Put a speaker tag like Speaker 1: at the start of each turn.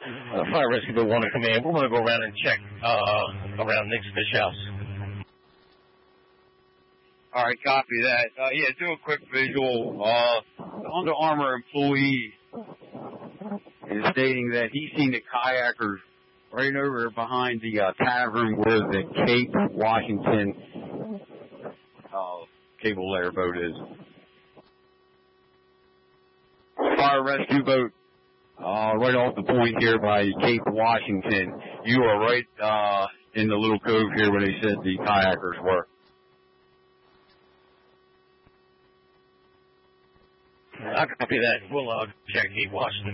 Speaker 1: Fire rescue boat want to come in. We're going to go around and check around Nick's fish house.
Speaker 2: All right, copy that. Yeah, do a quick visual. The Under Armour employee is stating that he's seen the kayakers right over behind the tavern where the Cape Washington cable layer boat is. Fire rescue boat right off the point here by Cape Washington. You are right in the little cove here where they said the kayakers were.
Speaker 1: I'll copy that. We'll check Cape Washington.